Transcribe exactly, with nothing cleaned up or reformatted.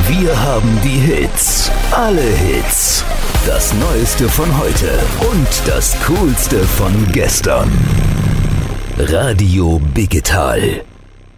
Wir haben die Hits. Alle Hits. Das Neueste von heute und das Coolste von gestern. Radio Digital.